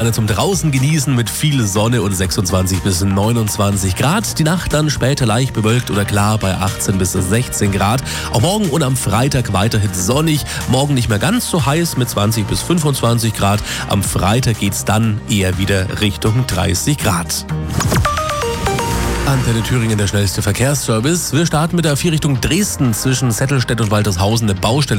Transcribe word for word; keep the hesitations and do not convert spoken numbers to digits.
Tage zum draußen genießen mit viel Sonne und sechsundzwanzig bis neunundzwanzig Grad. Die Nacht dann später leicht bewölkt oder klar bei achtzehn bis sechzehn Grad. Auch morgen und am Freitag weiterhin sonnig. Morgen nicht mehr ganz so heiß mit zwanzig bis fünfundzwanzig Grad. Am Freitag geht's dann eher wieder Richtung dreißig Grad. Antenne Thüringen, der schnellste Verkehrsservice. Wir starten mit der Vier Richtung Dresden zwischen Settelstedt und Waltershausen, eine Baustelle.